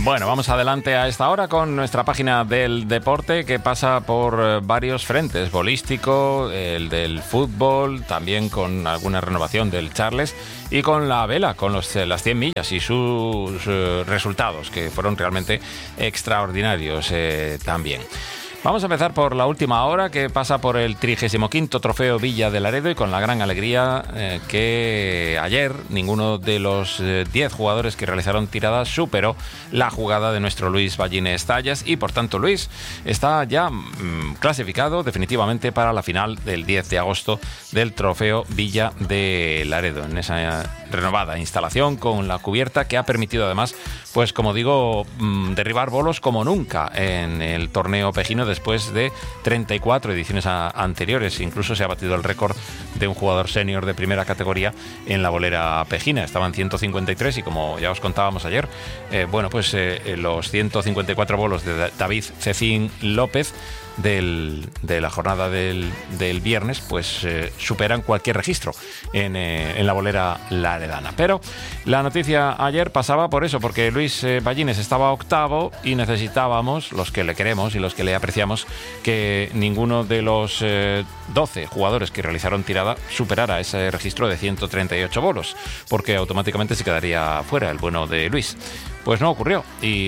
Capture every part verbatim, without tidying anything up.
Bueno, vamos adelante a esta hora con nuestra página del deporte, que pasa por varios frentes: bolístico, el del fútbol, también con alguna renovación del Charles, y con la vela, con los, las cien millas y sus eh, resultados, que fueron realmente extraordinarios eh, también. Vamos a empezar por la última hora, que pasa por el trigésimo quinto Trofeo Villa de Laredo, y con la gran alegría eh, que ayer ninguno de los eh, diez jugadores que realizaron tiradas superó la jugada de nuestro Luis Ballines Tallas, y por tanto Luis está ya mmm, clasificado definitivamente para la final del diez de agosto del Trofeo Villa de Laredo, en esa renovada instalación con la cubierta que ha permitido además, pues como digo, mmm, derribar bolos como nunca en el torneo pejino después de treinta y cuatro ediciones a, anteriores. Incluso se ha batido el récord de un jugador senior de primera categoría en la bolera pejina. Estaban ciento cincuenta y tres, y como ya os contábamos ayer, eh, bueno, pues eh, los ciento cincuenta y cuatro bolos de David Cecín López Del, de la jornada del, del viernes, pues eh, superan cualquier registro en, eh, en la bolera laredana. Pero la noticia ayer pasaba por eso, porque Luis eh, Ballines estaba octavo y necesitábamos, los que le queremos y los que le apreciamos, que ninguno de los eh, doce jugadores que realizaron tirada superara ese registro de ciento treinta y ocho bolos, porque automáticamente se quedaría fuera el bueno de Luis. Pues no ocurrió,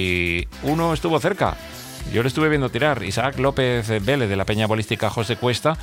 y uno estuvo cerca. Yo le estuve viendo tirar, Isaac López Vélez, de la Peña Bolística José Cuesta,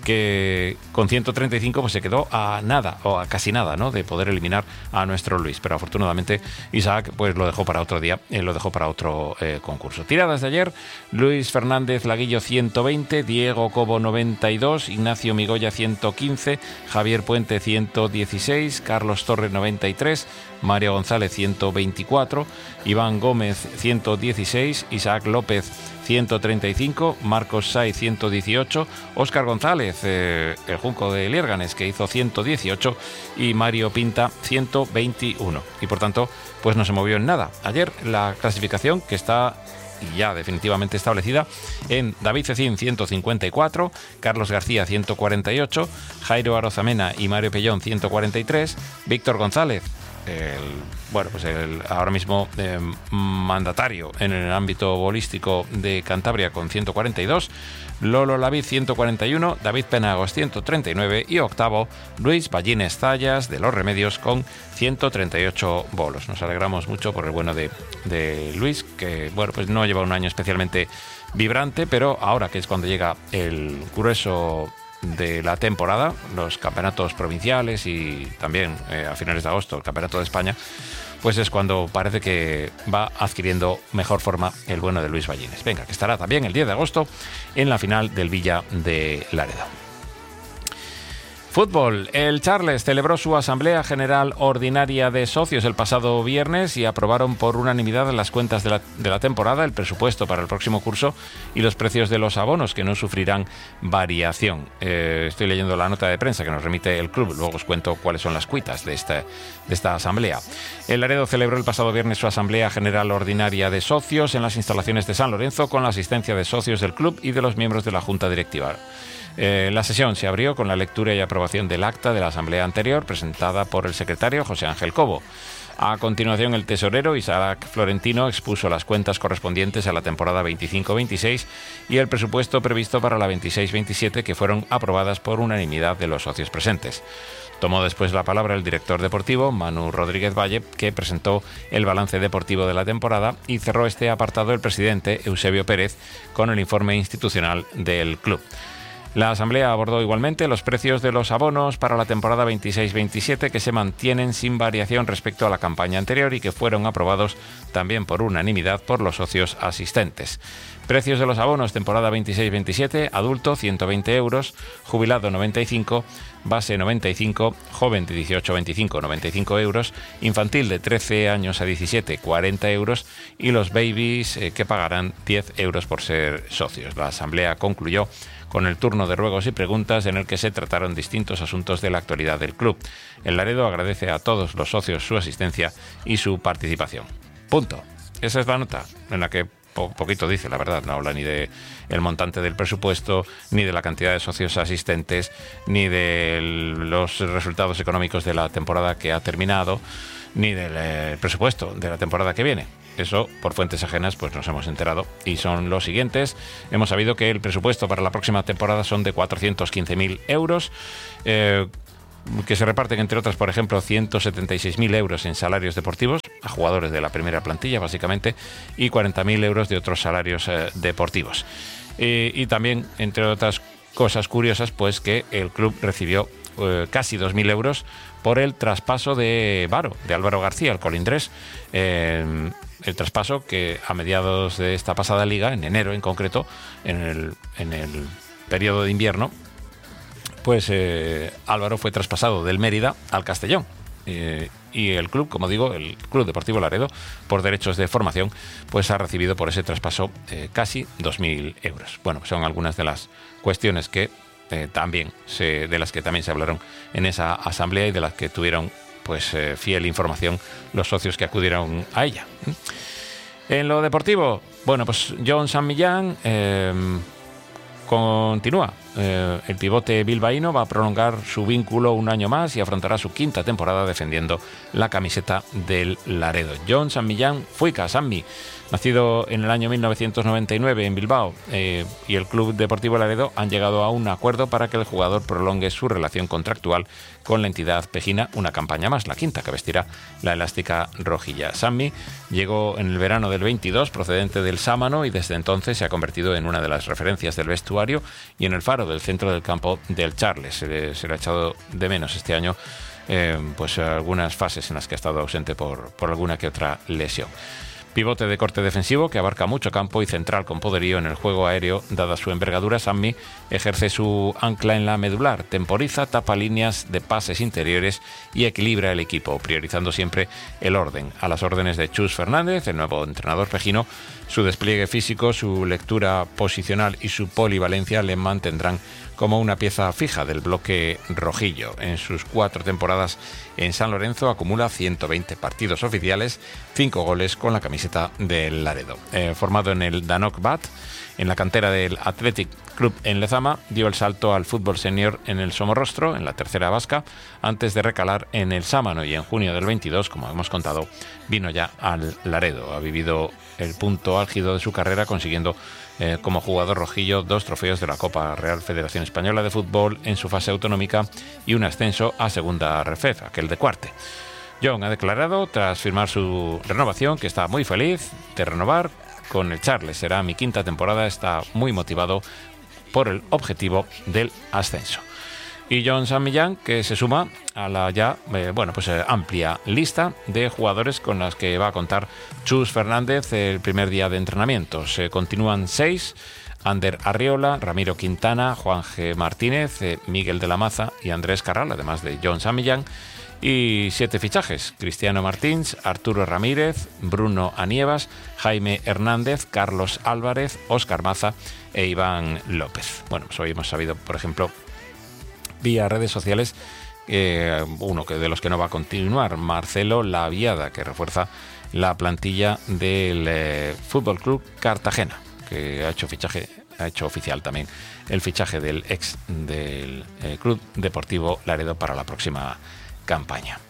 que con ciento treinta y cinco pues se quedó a nada, o a casi nada, ¿no?, de poder eliminar a nuestro Luis. Pero afortunadamente Isaac pues lo dejó para otro día, eh, lo dejó para otro eh, concurso. Tiradas de ayer: Luis Fernández Laguillo ciento veinte, Diego Cobo noventa y dos, Ignacio Migoya ciento quince, Javier Puente ciento dieciséis, Carlos Torres noventa y tres, Mario González ciento veinticuatro, Iván Gómez ciento dieciséis, Isaac López ciento treinta y cinco, Marcos Saiz ciento dieciocho, Óscar González, eh, el Junco de Liérganes, que hizo ciento dieciocho, y Mario Pinta ciento veintiuno. Y por tanto, pues no se movió en nada. Ayer la clasificación, que está ya definitivamente establecida, en David Cecín ciento cincuenta y cuatro, Carlos García ciento cuarenta y ocho, Jairo Arozamena y Mario Pellón ciento cuarenta y tres, Víctor González, el, bueno, pues el ahora mismo eh, mandatario en el ámbito bolístico de Cantabria, con ciento cuarenta y dos, Lolo Lavid ciento cuarenta y uno, David Penagos ciento treinta y nueve, y octavo Luis Ballines Tallas de Los Remedios con ciento treinta y ocho bolos. Nos alegramos mucho por el bueno de, de Luis, que bueno, pues no lleva un año especialmente vibrante, pero ahora, que es cuando llega el grueso de la temporada, los campeonatos provinciales y también eh, a finales de agosto el Campeonato de España, pues es cuando parece que va adquiriendo mejor forma el bueno de Luis Ballines. Venga, que estará también el diez de agosto en la final del Villa de Laredo. Fútbol. El Charles celebró su Asamblea General Ordinaria de Socios el pasado viernes y aprobaron por unanimidad las cuentas de la, de la temporada, el presupuesto para el próximo curso y los precios de los abonos, que no sufrirán variación. Eh, estoy leyendo la nota de prensa que nos remite el club, luego os cuento cuáles son las cuitas de esta, de esta asamblea. El Laredo celebró el pasado viernes su Asamblea General Ordinaria de Socios en las instalaciones de San Lorenzo, con la asistencia de socios del club y de los miembros de la Junta Directiva. Eh, la sesión se abrió con la lectura y aprobación del acta de la asamblea anterior, presentada por el secretario José Ángel Cobo. A continuación, el tesorero Isaac Florentino expuso las cuentas correspondientes a la temporada veinticinco veintiséis y el presupuesto previsto para la veintiséis veintisiete, que fueron aprobadas por unanimidad de los socios presentes. Tomó después la palabra el director deportivo, Manu Rodríguez Valle, que presentó el balance deportivo de la temporada, y cerró este apartado el presidente, Eusebio Pérez, con el informe institucional del club. La asamblea abordó igualmente los precios de los abonos para la temporada veintiséis veintisiete, que se mantienen sin variación respecto a la campaña anterior y que fueron aprobados también por unanimidad por los socios asistentes. Precios de los abonos temporada veintiséis veintisiete: adulto ciento veinte euros, jubilado noventa y cinco, base noventa y cinco, joven de dieciocho a veinticinco noventa y cinco euros, infantil de trece años a diecisiete cuarenta euros, y los babies eh, que pagarán diez euros por ser socios. La asamblea concluyó con el turno de ruegos y preguntas, en el que se trataron distintos asuntos de la actualidad del club. El Laredo agradece a todos los socios su asistencia y su participación. Punto. Esa es la nota, en la que po- poquito dice, la verdad. No habla ni de el montante del presupuesto, ni de la cantidad de socios asistentes, ni de los resultados económicos de la temporada que ha terminado. ni del eh, presupuesto de la temporada que viene. Eso, por fuentes ajenas, pues nos hemos enterado. Y son los siguientes. Hemos sabido que el presupuesto para la próxima temporada son de cuatrocientos quince mil euros, eh, que se reparten, entre otras, por ejemplo, ciento setenta y seis mil euros en salarios deportivos a jugadores de la primera plantilla, básicamente, y cuarenta mil euros de otros salarios eh, deportivos. Eh, y también, entre otras cosas curiosas, pues que el club recibió eh, casi dos mil euros por el traspaso de Varo, de Álvaro García, al Colindres. Eh, el traspaso que a mediados de esta pasada liga, en enero en concreto, en el, en el periodo de invierno, pues eh, Álvaro fue traspasado del Mérida al Castellón. Eh, y el club, como digo, el Club Deportivo Laredo, por derechos de formación, pues ha recibido por ese traspaso eh, casi dos mil euros. Bueno, son algunas de las cuestiones que eh, también se, de las que también se hablaron en esa asamblea y de las que tuvieron pues eh, fiel información los socios que acudieron a ella. En lo deportivo, bueno, pues Jon San Millán eh, continúa. Eh, el pivote bilbaíno va a prolongar su vínculo un año más y afrontará su quinta temporada defendiendo la camiseta del Laredo. Jon San Millán Fuica, Sanmi, nacido en el año mil novecientos noventa y nueve en Bilbao, eh, y el Club Deportivo Laredo han llegado a un acuerdo para que el jugador prolongue su relación contractual con la entidad pejina una campaña más, la quinta que vestirá la elástica rojilla. Sanmi llegó en el verano del veintidós procedente del Sámano y desde entonces se ha convertido en una de las referencias del vestuario y en el faro del centro del campo del Charles. Se le, se le ha echado de menos este año eh, pues algunas fases en las que ha estado ausente por, por alguna que otra lesión. Pivote de corte defensivo que abarca mucho campo y central con poderío en el juego aéreo. Dada su envergadura, Sanmi ejerce su ancla en la medular, temporiza, tapa líneas de pases interiores y equilibra el equipo, priorizando siempre el orden. A las órdenes de Chus Fernández, el nuevo entrenador pejino, su despliegue físico, su lectura posicional y su polivalencia le mantendrán como una pieza fija del bloque rojillo. En sus cuatro temporadas en San Lorenzo acumula ciento veinte partidos oficiales, cinco goles con la camiseta del Laredo. Eh, formado en el Danok Bat, en la cantera del Athletic Club en Lezama, dio el salto al fútbol senior en el Somorrostro, en la tercera vasca, antes de recalar en el Sámano, y en junio del veintidós, como hemos contado, vino ya al Laredo. Ha vivido el punto álgido de su carrera consiguiendo eh, como jugador rojillo dos trofeos de la Copa Real Federación Española de Fútbol en su fase autonómica y un ascenso a segunda Refef, aquel de Cuarte. Jon ha declarado, tras firmar su renovación, que está muy feliz de renovar con el Charles. Será mi quinta temporada, está muy motivado por el objetivo del ascenso. Y Jon San Millán, que se suma a la ya eh, bueno, pues, eh, amplia lista de jugadores con las que va a contar Chus Fernández el primer día de entrenamiento. Se continúan seis: Ander Arriola, Ramiro Quintana, Juan G. Martínez, eh, Miguel de la Maza y Andrés Carral, además de Jon San Millán. Y siete fichajes: Cristiano Martins, Arturo Ramírez, Bruno Anievas, Jaime Hernández, Carlos Álvarez, Óscar Maza e Iván López. Bueno, pues hoy hemos sabido, por ejemplo, vía redes sociales, eh, uno que de los que no va a continuar, Marcelo Laviada, que refuerza la plantilla del eh, Fútbol Club Cartagena, que ha hecho fichaje, ha hecho oficial también el fichaje del ex del eh, Club Deportivo Laredo para la próxima campaña.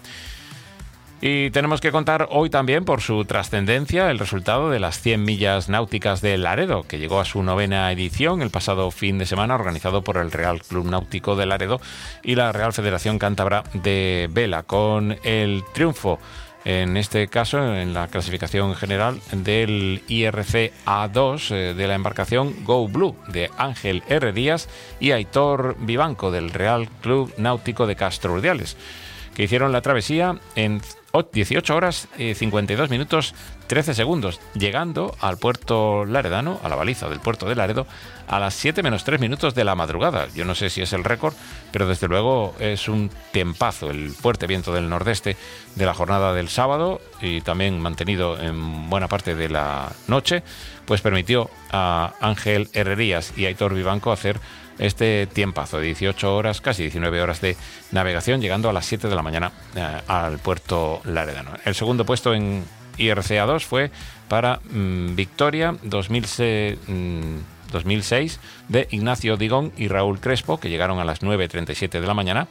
Y tenemos que contar hoy también, por su trascendencia, el resultado de las cien millas náuticas de Laredo, que llegó a su novena edición el pasado fin de semana, organizado por el Real Club Náutico de Laredo y la Real Federación Cántabra de Vela, con el triunfo, en este caso en la clasificación general, del I R C A dos eh, de la embarcación Go Blue de Ángel R. Díaz y Aitor Vivanco del Real Club Náutico de Castro Urdiales, que hicieron la travesía en dieciocho horas y cincuenta y dos minutos trece segundos, llegando al puerto laredano, a la baliza del puerto de Laredo, a las siete menos tres minutos de la madrugada. Yo no sé si es el récord, pero desde luego es un tiempazo. El fuerte viento del nordeste de la jornada del sábado, y también mantenido en buena parte de la noche, pues permitió a Ángel Herrerías y Aitor Vivanco hacer este tiempazo de dieciocho horas, casi diecinueve horas de navegación, llegando a las siete de la mañana eh, al puerto laredano. El segundo puesto en I R C A dos fue para mmm, Victoria dos mil seis de Ignacio Digón y Raúl Crespo, que llegaron a las nueve treinta y siete de la mañana.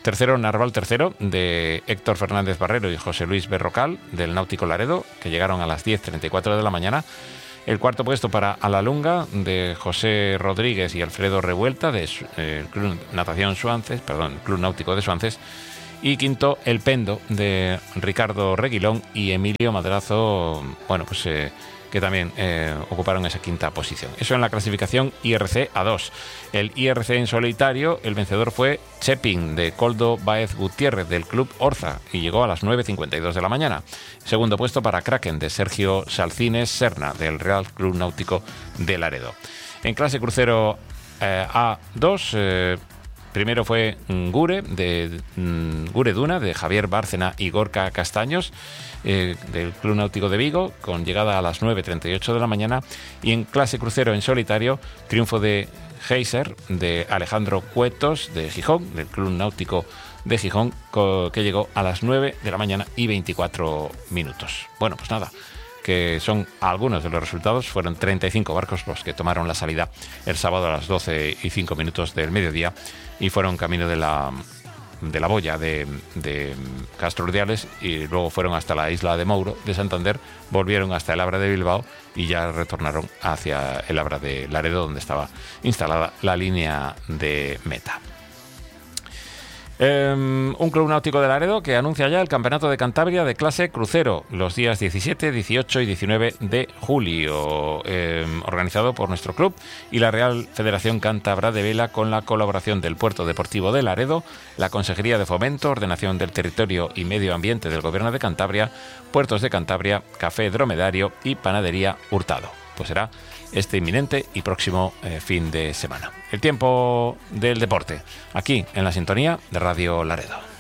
Tercero, Narval tercero, de Héctor Fernández Barrero y José Luis Berrocal, del Náutico Laredo, que llegaron a las diez treinta y cuatro de la mañana. El cuarto puesto para Alalunga, de José Rodríguez y Alfredo Revuelta, del eh, Club Natación Suances, perdón, Club Náutico de Suances. Y quinto, El Pendo, de Ricardo Reguilón y Emilio Madrazo, bueno, pues eh, que también eh, ocuparon esa quinta posición. Eso en la clasificación I R C A dos. El I R C en solitario, el vencedor fue Chepin, de Coldo Báez Gutiérrez, del Club Orza, y llegó a las nueve cincuenta y dos de la mañana. Segundo puesto para Kraken, de Sergio Salcines Serna, del Real Club Náutico de Laredo. En clase crucero eh, A dos, eh, primero fue Gure, de mm, Gure Duna, de Javier Bárcena y Gorka Castaños, eh, del Club Náutico de Vigo, con llegada a las nueve treinta y ocho de la mañana. Y en clase crucero en solitario, triunfo de Geyser, de Alejandro Cuetos, de Gijón, del Club Náutico de Gijón, que llegó a las nueve de la mañana y veinticuatro minutos. Bueno, pues nada, que son algunos de los resultados. Fueron treinta y cinco barcos los que tomaron la salida el sábado a las doce y cinco minutos del mediodía y fueron camino de la, de la boya de, de Castro Urdiales, y luego fueron hasta la isla de Mouro de Santander, volvieron hasta el Abra de Bilbao y ya retornaron hacia el Abra de Laredo, donde estaba instalada la línea de meta. Eh, un Club Náutico de Laredo que anuncia ya el Campeonato de Cantabria de clase crucero los días diecisiete, dieciocho y diecinueve de julio, eh, organizado por nuestro club y la Real Federación Cántabra de Vela, con la colaboración del Puerto Deportivo de Laredo, la Consejería de Fomento, Ordenación del Territorio y Medio Ambiente del Gobierno de Cantabria, Puertos de Cantabria, Café Dromedario y Panadería Hurtado. Pues será este inminente y próximo eh, fin de semana. El tiempo del deporte, aquí en la sintonía de Radio Laredo.